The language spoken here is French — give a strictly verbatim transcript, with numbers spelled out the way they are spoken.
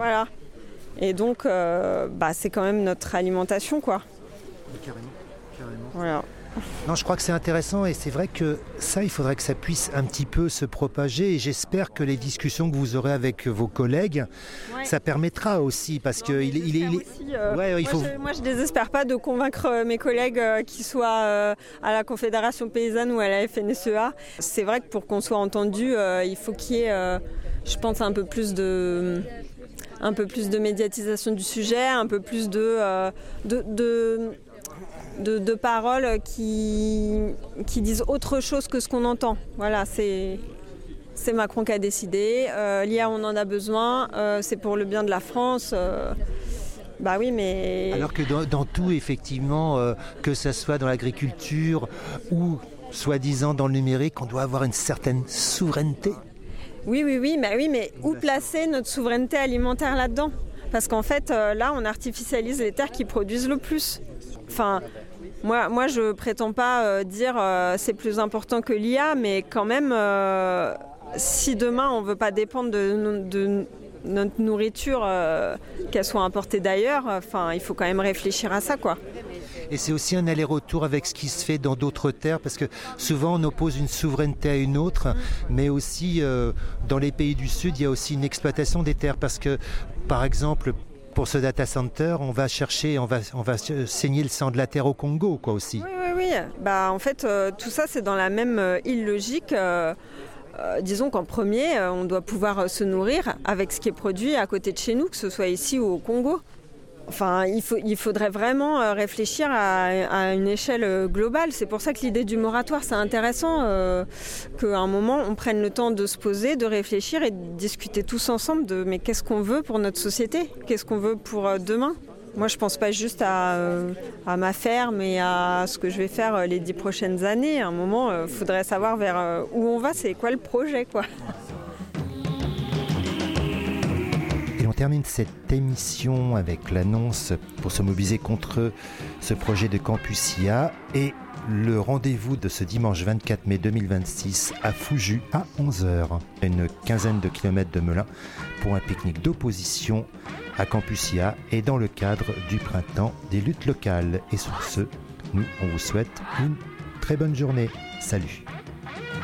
Voilà. Et donc, euh, bah, c'est quand même notre alimentation, quoi. Carrément, carrément. Voilà. Non, je crois que c'est intéressant et c'est vrai que ça, il faudrait que ça puisse un petit peu se propager et j'espère que les discussions que vous aurez avec vos collègues, ouais. ça permettra aussi parce que il, il, il, il... Aussi, euh, ouais, il moi, faut. Je, moi, je désespère pas de convaincre mes collègues euh, qui soient euh, à la Confédération paysanne ou à la F N S E A. C'est vrai que pour qu'on soit entendu, euh, il faut qu'il y ait, euh, je pense, un peu plus de, un peu plus de médiatisation du sujet, un peu plus de, euh, de, de De, de paroles qui, qui disent autre chose que ce qu'on entend. Voilà, c'est, c'est Macron qui a décidé. Euh, L'I A, on en a besoin. Euh, c'est pour le bien de la France. Euh, bah oui, mais... Alors que dans, dans tout, effectivement, euh, que ce soit dans l'agriculture ou soi-disant dans le numérique, on doit avoir une certaine souveraineté. Oui, oui, oui, mais, oui, mais où placer notre souveraineté alimentaire là-dedans ? Parce qu'en fait, euh, là, on artificialise les terres qui produisent le plus. Enfin, moi, moi je ne prétends pas euh, dire euh, c'est plus important que l'I A, mais quand même, euh, si demain on ne veut pas dépendre de, de notre nourriture, euh, qu'elle soit importée d'ailleurs, enfin, il faut quand même réfléchir à ça, quoi. Et c'est aussi un aller-retour avec ce qui se fait dans d'autres terres, parce que souvent on oppose une souveraineté à une autre, mmh. mais aussi euh, dans les pays du Sud, il y a aussi une exploitation des terres, parce que, par exemple, pour ce data center, on va chercher, on va, on va saigner le sang de la terre au Congo, quoi, aussi. Oui, oui, oui. Bah, en fait, euh, tout ça, c'est dans la même euh, île logique. Euh, euh, disons qu'en premier, euh, on doit pouvoir euh, se nourrir avec ce qui est produit à côté de chez nous, que ce soit ici ou au Congo. Enfin, il, faut, il faudrait vraiment euh, réfléchir à, à une échelle euh, globale. C'est pour ça que l'idée du moratoire, c'est intéressant euh, qu'à un moment, on prenne le temps de se poser, de réfléchir et de discuter tous ensemble de mais qu'est-ce qu'on veut pour notre société ? Qu'est-ce qu'on veut pour euh, demain ? Moi, je ne pense pas juste à, euh, à ma ferme et à ce que je vais faire euh, les dix prochaines années. À un moment, il euh, faudrait savoir vers euh, où on va, c'est quoi le projet, quoi. Et on termine cette émission avec l'annonce pour se mobiliser contre ce projet de Campus I A et le rendez-vous de ce dimanche vingt-quatre mai deux mille vingt-six à Fouju à onze heures, une quinzaine de kilomètres de Melun pour un pique-nique d'opposition à Campus I A et dans le cadre du printemps des luttes locales. Et sur ce, nous, on vous souhaite une très bonne journée. Salut.